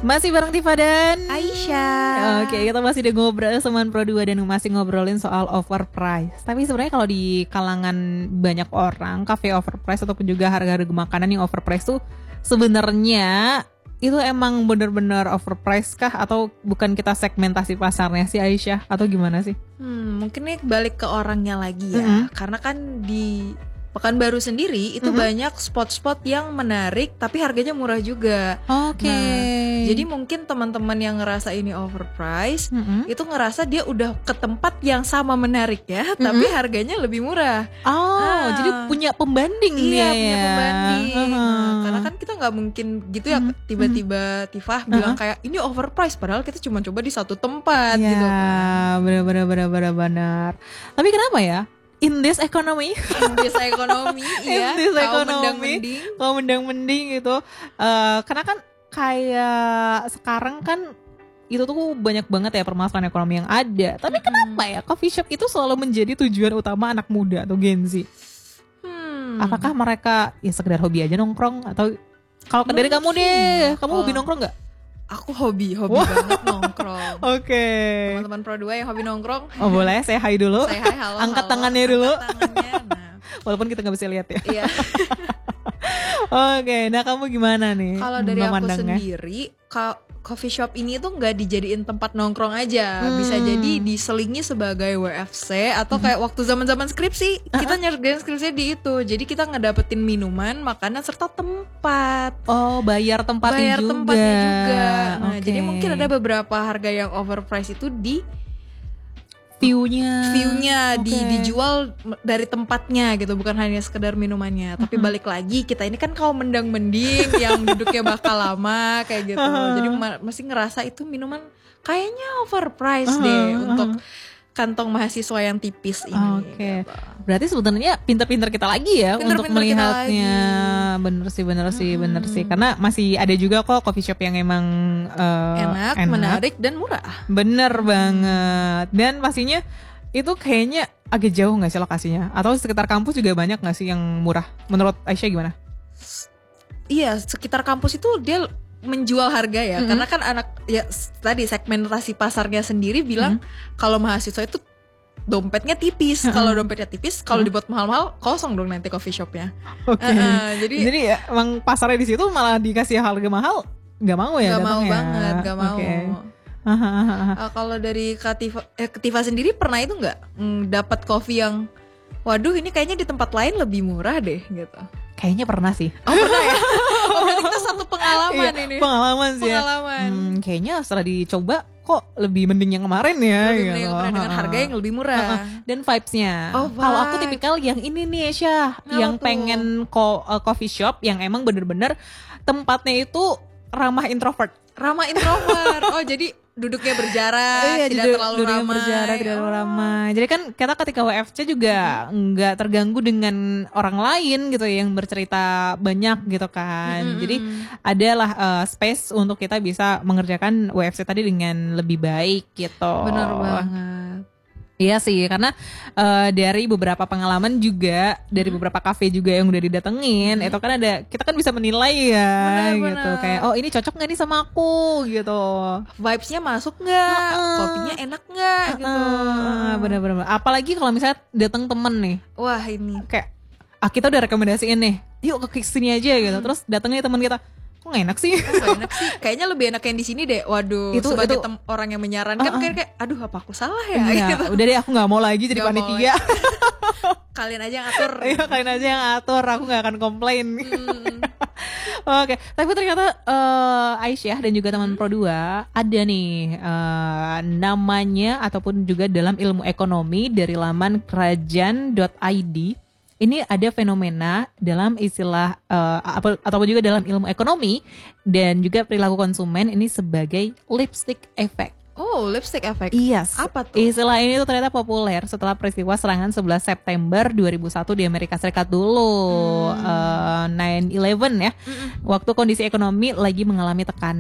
Masih bareng Tifa dan Aisyah. Oke, kita masih udah ngobrol Semen Pro 2 dan masih ngobrolin soal overprice. Tapi sebenarnya kalau di kalangan banyak orang, cafe overprice ataupun juga harga-harga makanan yang overprice tuh sebenarnya itu emang benar-benar overprice kah atau bukan kita segmentasi pasarnya sih Aisyah atau gimana sih? Mungkin nih balik ke orangnya lagi ya. Karena kan di Pekanbaru sendiri itu banyak spot-spot yang menarik tapi harganya murah juga. Oke. Nah, jadi mungkin teman-teman yang ngerasa ini overpriced itu ngerasa dia udah ke tempat yang sama menarik ya, tapi harganya lebih murah. Jadi punya pembanding Iya, dia punya ya. pembanding. Nah, karena kan kita nggak mungkin gitu ya tiba-tiba Tifah bilang kayak ini overpriced padahal kita cuma coba di satu tempat Ya, gitu kan. benar. Tapi kenapa ya? In this economy, Iya, kaum mendang-mending gitu. Karena kan kayak sekarang kan itu tuh banyak banget ya permasalahan ekonomi yang ada. Tapi kenapa ya coffee shop itu selalu menjadi tujuan utama anak muda atau Gen Z? Apakah mereka ya sekedar hobi aja nongkrong atau kalau dari kamu deh, kamu hobi nongkrong nggak? Aku hobi banget nongkrong. Oke. Teman-teman Pro 2 yang hobi nongkrong. Oh boleh, saya hi dulu. Saya hi, halo. Angkat tangannya dulu. Nah. Walaupun kita nggak bisa lihat ya. Iya. Oke, nah kamu gimana nih? Kalau dari aku sendiri, coffee shop ini tuh nggak dijadiin tempat nongkrong aja, bisa jadi diselingi sebagai WFC atau kayak waktu zaman-zaman skripsi kita nyergain skripsi di itu. Jadi kita ngedapetin minuman, makanan serta tempat. Oh, bayar tempatnya juga. Nah, jadi mungkin ada beberapa harga yang overpriced itu di view-nya dijual dari tempatnya gitu, bukan hanya sekedar minumannya. Tapi balik lagi kita ini kan kaum mendang-mending yang duduknya bakal lama kayak gitu. Jadi masih ngerasa itu minuman kayaknya overpriced deh untuk kantong mahasiswa yang tipis ini. Gitu. Gitu. Berarti sebenarnya pinter-pinter kita lagi ya untuk melihatnya. Bener sih. Karena masih ada juga kok coffee shop yang emang enak, menarik dan murah. Bener banget. Dan pastinya itu kayaknya agak jauh nggak sih lokasinya? Atau sekitar kampus juga banyak nggak sih yang murah? Menurut Aisyah gimana? Iya, sekitar kampus itu dia menjual harga ya, karena kan anak ya tadi segmentasi pasarnya sendiri bilang kalau mahasiswa itu dompetnya tipis. Kalau dompetnya tipis, kalau dibuat mahal-mahal kosong dong nanti coffee shopnya. Oke. Jadi ya, emang pasarnya di situ malah dikasih harga mahal, nggak mau ya? Nggak mau banget, nggak mau. Kalau dari Ketiva sendiri pernah itu nggak dapat kopi yang, waduh ini kayaknya di tempat lain lebih murah deh gitu? Kayaknya pernah sih. Oh pernah ya? Oh berarti kita satu pengalaman ini. Pengalaman sih ya. Kayaknya setelah dicoba kok lebih mending yang kemarin ya. Lebih mending yang kemarin dengan harga yang lebih murah. Dan vibes-nya. Kalau aku tipikal yang ini nih Syah, yang pengen coffee shop yang emang bener-bener tempatnya itu ramah introvert. Oh jadi duduknya berjarak, tidak terlalu ramai. Jadi kan kita ketika WFC juga nggak terganggu dengan orang lain gitu yang bercerita banyak gitu kan. Jadi adalah space untuk kita bisa mengerjakan WFC tadi dengan lebih baik gitu. Benar banget. Iya sih, karena dari beberapa pengalaman juga, dari beberapa kafe juga yang udah didatengin, itu kan ada, kita kan bisa menilai ya, bener. Gitu. Kayak, oh ini cocok gak nih sama aku, gitu. Vibes-nya masuk gak? Kopinya enak gak? Gitu. Bener-bener. Apalagi kalau misalnya datang temen nih. Wah ini. Kayak, kita udah rekomendasiin nih, yuk ke sini aja gitu. Terus datangnya teman kita. Kok gak enak sih? Kayaknya lebih enak yang di sini deh. Waduh, itu, sebagai orang yang menyarankan kayak aduh apa aku salah ya? Gitu. Udah deh aku gak mau lagi jadi panitia. Kalian aja yang atur. Iya, kalian aja yang atur, aku gak akan komplain. Oke, tapi ternyata Aisyah dan juga teman Pro 2 ada nih namanya ataupun juga dalam ilmu ekonomi dari laman kerajaan.id. Ini ada fenomena dalam istilah ataupun juga dalam ilmu ekonomi dan juga perilaku konsumen ini sebagai lipstick effect. Oh, lipstick effect. Yes. Apa tuh? Istilah ini tuh ternyata populer setelah peristiwa serangan 11 September 2001 di Amerika Serikat dulu. 9/11 ya. Waktu kondisi ekonomi lagi mengalami tekanan.